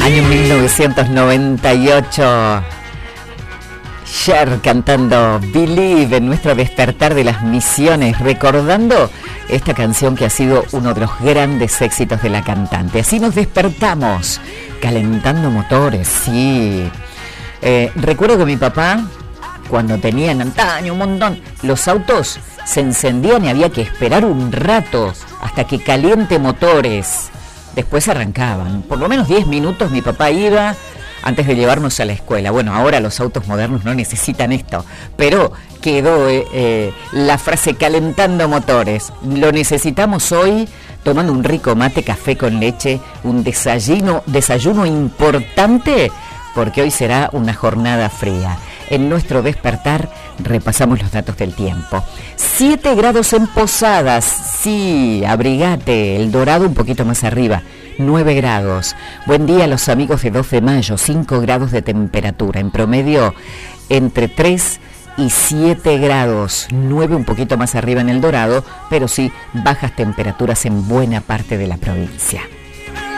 Año 1998. Cher cantando Believe en nuestro despertar de las misiones, recordando esta canción que ha sido uno de los grandes éxitos de la cantante. Así nos despertamos, calentando motores, sí. Recuerdo que mi papá, cuando tenía en antaño un montón, los autos se encendían y había que esperar un rato hasta que caliente motores. Después arrancaban. Por lo menos 10 minutos mi papá iba antes de llevarnos a la escuela. Bueno, ahora los autos modernos no necesitan esto, pero quedó la frase calentando motores. Lo necesitamos hoy tomando un rico mate, café con leche, un desayuno importante, porque hoy será una jornada fría. En nuestro despertar repasamos los datos del tiempo. 7 grados en Posadas, sí, abrigate, El Dorado un poquito más arriba, 9 grados. Buen día a los amigos de 12 de mayo, 5 grados de temperatura, en promedio entre 3 y 7 grados, 9 un poquito más arriba en El Dorado, pero sí bajas temperaturas en buena parte de la provincia.